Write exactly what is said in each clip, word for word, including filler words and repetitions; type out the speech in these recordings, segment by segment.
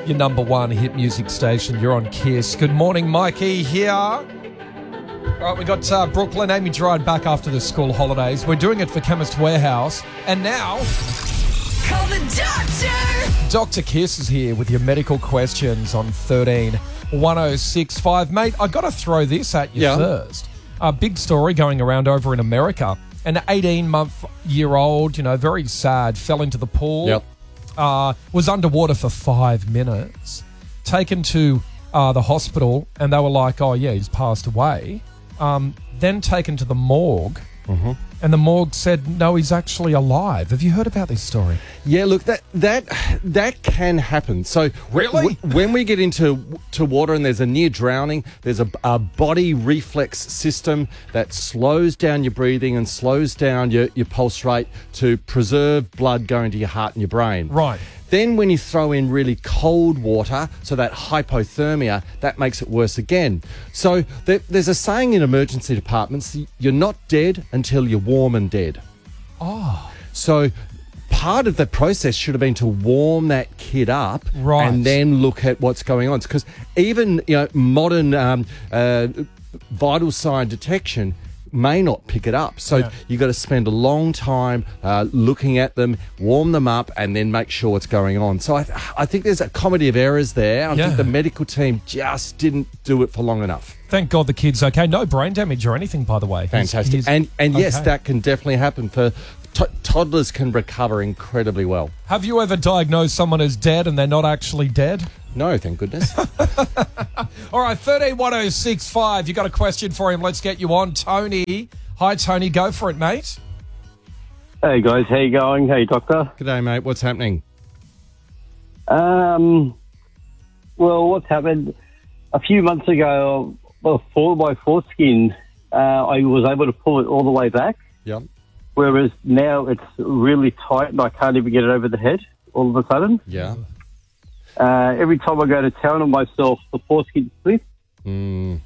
your number one hit music station. You're on Kiss. Good morning, Mikey here. All right, we got uh, Brooklyn, Amy Gerard back after the school holidays. We're doing it for Chemist Warehouse. And now... Call the doctor! Doctor Kiss is here with your medical questions on thirteen one oh six five. Mate, I got to throw this at you Yeah. first. A big story going around over in America. An eighteen-month-year-old, you know, very sad, fell into the pool. Yep. Uh, was underwater for five minutes. Taken to uh, the hospital, and they were like, oh, yeah, he's passed away. Um, then taken to the morgue. Mm-hmm. And the morgue said, no, he's actually alive. Have you heard about this story? Yeah, look, that that that can happen. So Really? w- when we get into to water and there's a near drowning, there's a, a body reflex system that slows down your breathing and slows down your, your pulse rate to preserve blood going to your heart and your brain. Right. Then when you throw in really cold water, so that hypothermia, that makes it worse again. So there, there's a saying in emergency departments, you're not dead until you're warm and dead. Oh. So part of the process should have been to warm that kid up Right. and then look at what's going on. Because even, you know, modern um, uh, vital sign detection may not pick it up. So Yeah. you've got to spend a long time uh, looking at them, warm them up, and then make sure what's going on. So I, th- I think there's a comedy of errors there. I Yeah. think the medical team just didn't do it for long enough. Thank God the kid's okay. No brain damage or anything, by the way. He's- Fantastic. he's- and and yes, okay. that can definitely happen. For to- toddlers can recover incredibly well. Have you ever diagnosed someone as dead and they're not actually dead? No, thank goodness. All right, thirteen one oh six five. You got a question for him? Let's get you on. Tony. Hi, Tony. Go for it, mate. Hey guys, how you going? Hey doctor. G'day, mate. What's happening? Um, well, what's happened? A few months ago, well, for my foreskin, uh, I was able to pull it all the way back. Yep. Whereas now it's really tight and I can't even get it over the head. All of a sudden, Yeah. uh, every time I go to town on myself, the foreskin splits. Mm.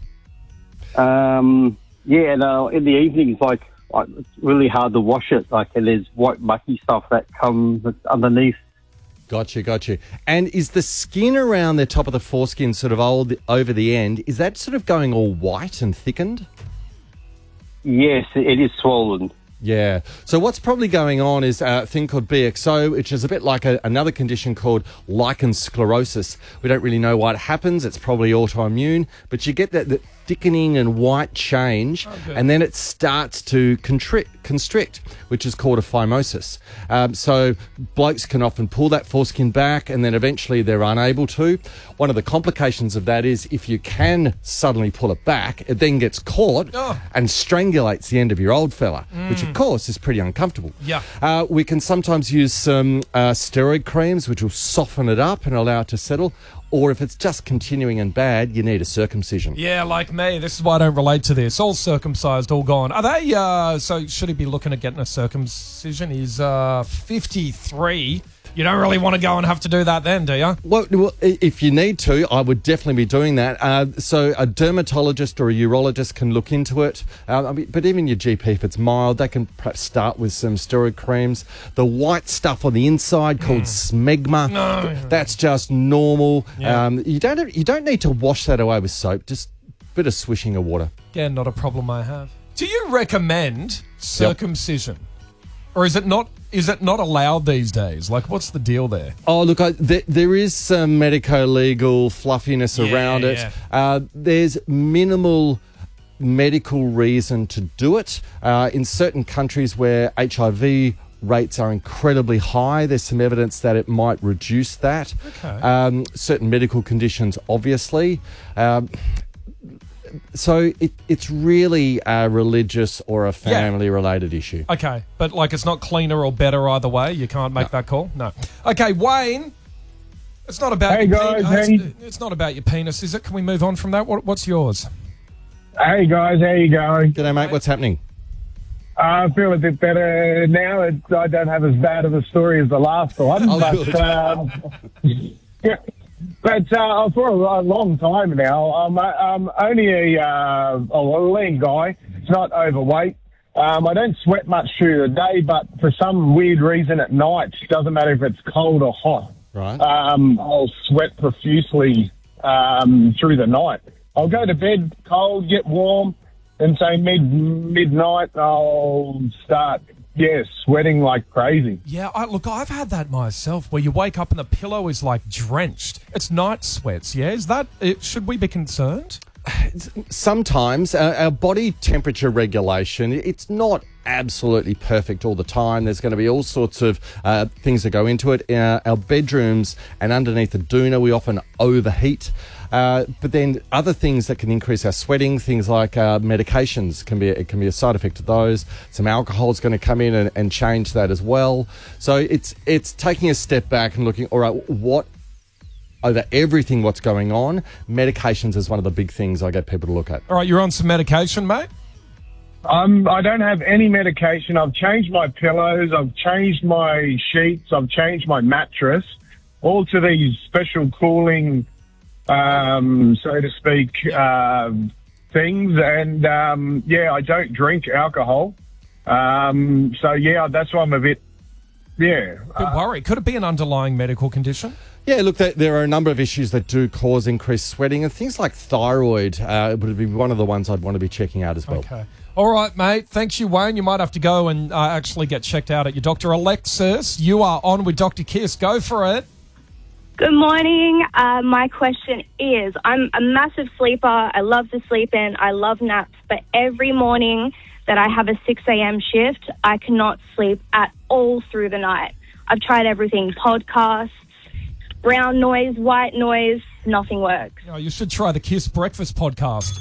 Um, yeah, and uh, in the evenings, like I, it's really hard to wash it. Like, and there's white mucky stuff that comes underneath. Gotcha, gotcha. And is the skin around the top of the foreskin sort of old over the end, is that sort of going all white and thickened? Yes, it is swollen. Yeah. So what's probably going on is a thing called B X O, which is a bit like a, another condition called lichen sclerosis. We don't really know why it happens. It's probably autoimmune, but you get that, that thickening and white change, Okay. and then it starts to contri- constrict, which is called a phimosis. Um, so blokes can often pull that foreskin back, and then eventually they're unable to. One of the complications of that is if you can suddenly pull it back, it then gets caught Oh. and strangulates the end of your old fella, which of course is pretty uncomfortable. Yeah. Uh, we can sometimes use some uh, steroid creams, which will soften it up and allow it to settle. Or if it's just continuing and bad, you need a circumcision. Yeah, like me. This is why I don't relate to this. All circumcised, all gone. Are they, uh, so should he be looking at getting a circumcision? He's uh, fifty-three. You don't really want to go and have to do that then, do you? Well, well, i- if you need to, I would definitely be doing that. Uh, so a dermatologist or a urologist can look into it. Uh, I mean, but even your G P, if it's mild, they can perhaps start with some steroid creams. The white stuff on the inside called smegma, No. th- that's just normal. Yeah. Um, you don't you don't need to wash that away with soap. Just a bit of swishing of water. Again, not a problem I have. Do you recommend circumcision? Or is it not is it not allowed these days? Like, what's the deal there? Oh, look, I, th- there is some medico-legal fluffiness Yeah, around it. yeah. Uh, there's minimal medical reason to do it. Uh, in certain countries where H I V rates are incredibly high, there's some evidence that it might reduce that. Okay. Um, certain medical conditions, obviously. Um, so it, it's really a religious or a family-related issue. Okay, but like it's not cleaner or better either way. You can't make that call. No. Okay, Wayne. It's not about Hey, your guys, penis. hey. It's, it's not about your penis, is it? Can we move on from that? What, what's yours? Hey guys, how you going? G'day, mate. What's happening? I feel a bit better now. It, I don't have as bad of a story as the last one, Oh, but good. um, but uh, for a long time now, I'm, I'm only a, uh, a lean guy. It's not overweight. Um, I don't sweat much through the day, but for some weird reason at night, it doesn't matter if it's cold or hot, Right. um, I'll sweat profusely um, through the night. I'll go to bed cold, get warm, and say mid midnight I'll start, yeah, sweating like crazy. Yeah, I, look, I've had that myself, where you wake up and the pillow is like drenched. It's night sweats. Yeah, is that? It, should we be concerned? Sometimes uh, our body temperature regulation, it's not absolutely perfect all the time. There's going to be all sorts of uh, things that go into it. Uh, our bedrooms and underneath the doona, we often overheat. Uh, but then other things that can increase our sweating, things like uh, medications, can be it can be a side effect of those. Some alcohol is going to come in and, and change that as well. So it's it's taking a step back and looking, all right, what over everything what's going on, medications is one of the big things I get people to look at. All right, you're on some medication, mate? Um, I don't have any medication. I've changed my pillows. I've changed my sheets. I've changed my mattress, all to these special cooling, um, so to speak, uh, things. And, um, yeah, I don't drink alcohol. Um, so, yeah, that's why I'm a bit, yeah. Bit worried. Could it be an underlying medical condition? Yeah, look, there, there are a number of issues that do cause increased sweating, and things like thyroid uh, would be one of the ones I'd want to be checking out as well. Okay. All right, mate. Thanks you, Wayne. You might have to go and uh, actually get checked out at your doctor. Alexis, you are on with Doctor Kiss. Go for it. Good morning. Uh, my question is, I'm a massive sleeper. I love to sleep in. I love naps. But every morning that I have a six a.m. shift, I cannot sleep at all through the night. I've tried everything, podcasts, brown noise, white noise, nothing works. Oh, you should try the Kiss Breakfast podcast.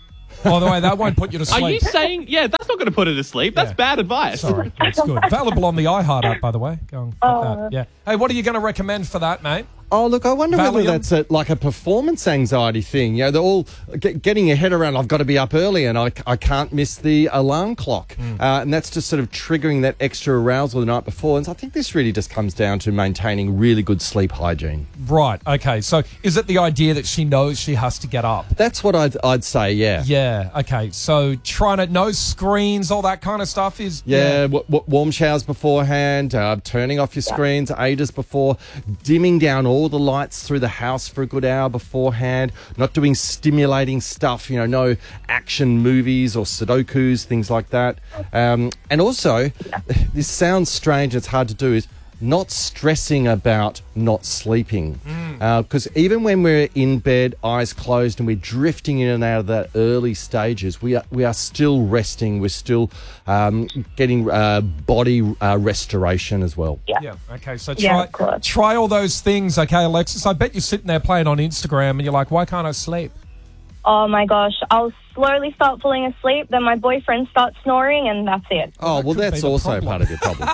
By the way, that won't put you to sleep. Are you saying, yeah, that's not going to put her to sleep. That's Yeah. bad advice. Sorry, that's good. Available on the iHeart app, by the way. Go and Oh. get that. Yeah. Hey, what are you going to recommend for that, mate? Oh, look, I wonder Valium? whether that's a, like a performance anxiety thing. You know, they're all get, getting your head around, I've got to be up early and I, I can't miss the alarm clock. Mm. Uh, and that's just sort of triggering that extra arousal the night before. And so I think this really just comes down to maintaining really good sleep hygiene. Right. Okay. So is it the idea that she knows she has to get up? That's what I'd, I'd say, yeah. Yeah. Okay. So trying to, no screens, all that kind of stuff is... Yeah, w- w- warm showers beforehand, uh, turning off your screens ages before, dimming down all the lights through the house for a good hour beforehand, not doing stimulating stuff, you know, no action movies or Sudokus, things like that. Um, and also, this sounds strange, it's hard to do, is not stressing about not sleeping. Because uh, even when we're in bed, eyes closed, and we're drifting in and out of that early stages, we are, we are still resting, we're still um, getting uh, body uh, restoration as well. Yeah. Yeah. Okay. So Yeah, try of course. try all those things. Okay, Alexis. I bet you're sitting there playing on Instagram and you're like, why can't I sleep? Oh, my gosh. I'll slowly start falling asleep, then my boyfriend starts snoring, and that's it. Oh, well, could be that's the also problem. part of your problem.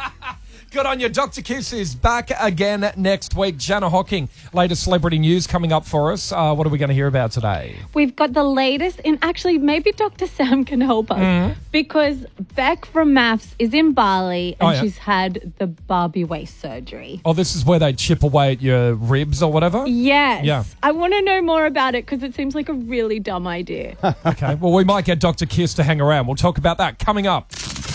Good on you. Doctor Kiss is back again next week. Jana Hocking, latest celebrity news coming up for us. Uh, what are we going to hear about today? We've got the latest, and actually maybe Doctor Sam can help us Mm-hmm. because Beck from Maths is in Bali and Oh, yeah. she's had the Barbie waist surgery. Oh, this is where they chip away at your ribs or whatever? Yes. Yeah. I want to know more about it because it seems like a really dumb idea. Okay. Well, we might get Doctor Kiss to hang around. We'll talk about that coming up.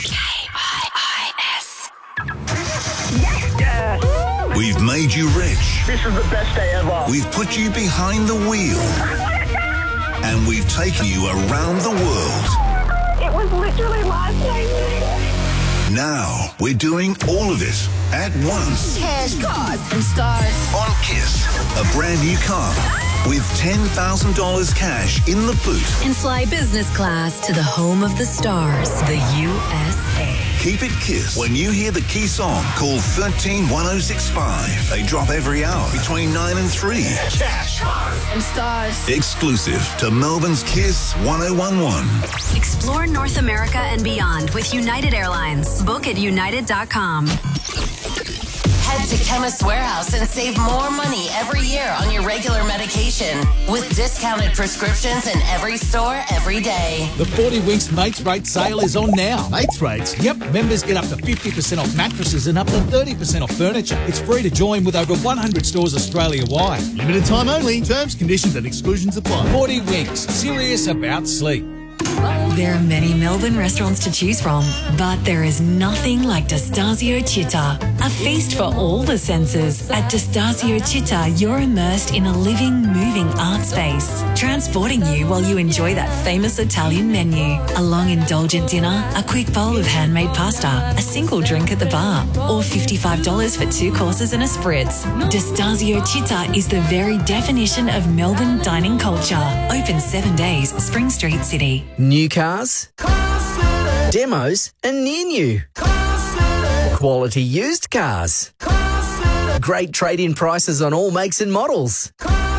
We've made you rich. This is the best day ever. We've put you behind the wheel. And we've taken you around the world. It was literally last night. Now we're doing all of it at once. Cash, cars, and stars. On Kiss, a brand new car with ten thousand dollars cash in the boot. And fly business class to the home of the stars, the U S A. Keep it Kiss. When you hear the key song, call one three one oh six five. They drop every hour between nine and three. Cash, cars, and stars. Exclusive to Melbourne's Kiss one oh one one. Explore North America and beyond with United Airlines. Book at united dot com. Head to Chemist Warehouse and save more money every year on your regular medication with discounted prescriptions in every store every day. The forty Winks Mates Rate sale is on now. Mates Rates? Yep. Members get up to fifty percent off mattresses and up to thirty percent off furniture. It's free to join with over one hundred stores Australia-wide. Limited time only. Terms, conditions and exclusions apply. forty Winks. Serious about sleep. There are many Melbourne restaurants to choose from, but there is nothing like Destasio Città, a feast for all the senses. At Destasio Città, you're immersed in a living, moving art space, transporting you while you enjoy that famous Italian menu. A long, indulgent dinner, a quick bowl of handmade pasta, a single drink at the bar, or fifty-five dollars for two courses and a spritz. Destasio Città is the very definition of Melbourne dining culture. Open seven days, Spring Street, City. New cars, demos and near new, quality used cars, great trade-in prices on all makes and models.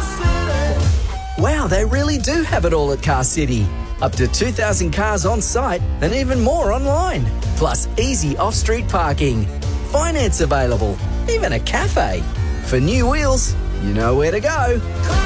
Wow, they really do have it all at Car City. Up to two thousand cars on site and even more online. Plus easy off-street parking, finance available, even a cafe. For new wheels, you know where to go.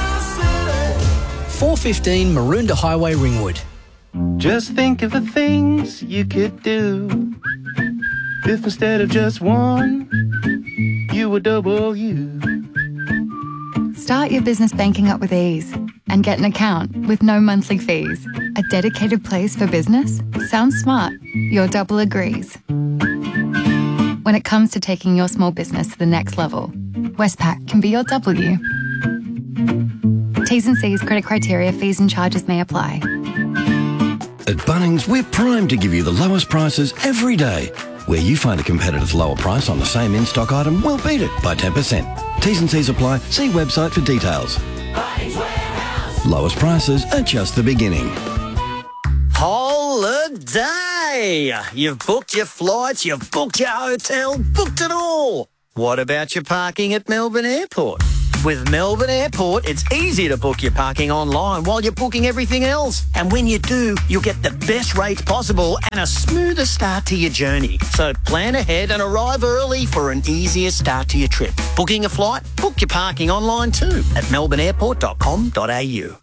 four fifteen Maroondah Highway, Ringwood. Just think of the things you could do if instead of just one, you were double you. Start your business banking up with ease and get an account with no monthly fees. A dedicated place for business? Sounds smart. Your double agrees. When it comes to taking your small business to the next level, Westpac can be your W. T's and C's, credit criteria, fees and charges may apply. At Bunnings, we're primed to give you the lowest prices every day. Where you find a competitor's lower price on the same in-stock item, we'll beat it by ten percent. T's and C's apply. See website for details. Lowest prices are just the beginning. Holiday! You've booked your flights, you've booked your hotel, booked it all. What about your parking at Melbourne Airport? With Melbourne Airport, it's easy to book your parking online while you're booking everything else. And when you do, you'll get the best rates possible and a smoother start to your journey. So plan ahead and arrive early for an easier start to your trip. Booking a flight? Book your parking online too at melbourne airport dot com dot a u.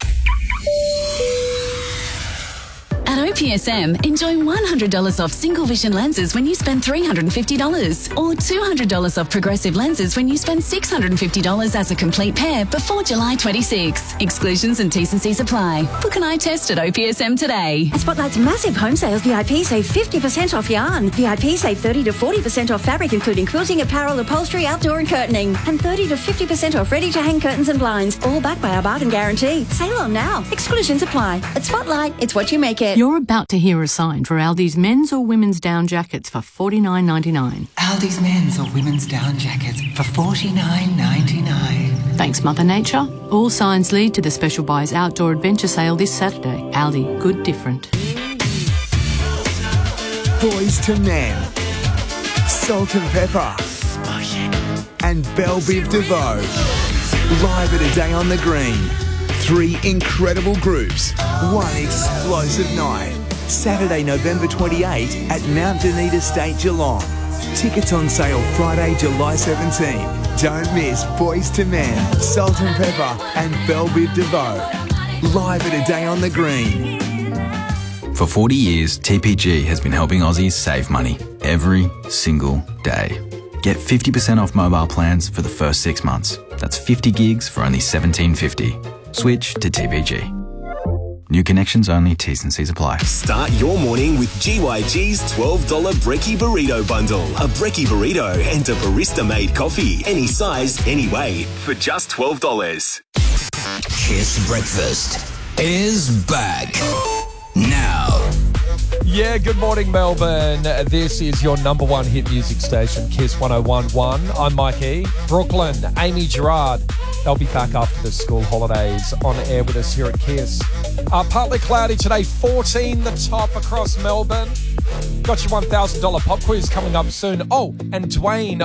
At O P S M, enjoy one hundred dollars off single vision lenses when you spend three hundred fifty dollars or two hundred dollars off progressive lenses when you spend six hundred fifty dollars as a complete pair before July twenty-sixth. Exclusions and T's and C's apply. Book an eye test at O P S M today. At Spotlight's massive home sales, V I P save fifty percent off yarn. V I P save thirty to forty percent off fabric, including quilting, apparel, upholstery, outdoor and curtaining. And thirty to fifty percent off ready-to-hang curtains and blinds, all backed by our bargain guarantee. Sale on now. Exclusions apply. At Spotlight, it's what you make it. You're about to hear a sign for Aldi's men's or women's down jackets for forty-nine ninety-nine. Aldi's men's or women's down jackets for forty-nine ninety-nine. Thanks, Mother Nature. All signs lead to the Special Buys Outdoor Adventure Sale this Saturday. Aldi, good different. Boys to Men, Salt and Pepper, and Belle Biv DeVoe. Live at A Day on the Green. Three incredible groups, one explosive night. Saturday, November twenty-eighth at Mount Dunedin Estate, Geelong. Tickets on sale Friday, July seventeenth. Don't miss Boys to Men, Salt and Pepper, and Belle Biv DeVoe. Live at A Day on the Green. For forty years, T P G has been helping Aussies save money every single day. Get fifty percent off mobile plans for the first six months. That's fifty gigs for only seventeen fifty. Switch to T P G. New connections only, T's and C's apply. Start your morning with G Y G's twelve dollars Brekkie Burrito Bundle. A Brekkie Burrito and a barista-made coffee. Any size, any way, for just twelve dollars. Kiss Breakfast is back now. Yeah, good morning, Melbourne. This is your number one hit music station, Kiss one oh one point one. I'm Mike E. Brooklyn, Amy Gerard. They'll be back after the school holidays on air with us here at Kiss. Uh, partly cloudy today, fourteen the top across Melbourne. Got your one thousand dollars pop quiz coming up soon. Oh, and Dwayne